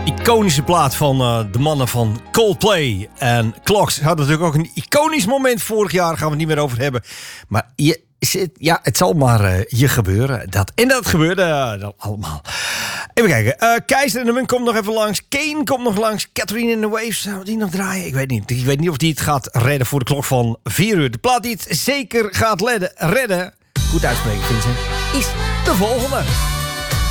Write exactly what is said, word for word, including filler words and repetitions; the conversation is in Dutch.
Iconische plaat van uh, de mannen van Coldplay. En Clocks had natuurlijk ook een iconisch moment vorig jaar. Daar gaan we het niet meer over hebben. Maar je, ja, het zal maar uh, je gebeuren. Dat, en dat gebeurde uh, dat allemaal. Even kijken. Uh, Keizer en de Munt komt nog even langs. Kane komt nog langs. Catherine in the Waves. Zou die nog draaien? Ik weet niet. Ik weet niet of die het gaat redden voor de klok van vier uur. De plaat die het zeker gaat redden, redden goed uitspreken, Vincent, is de volgende.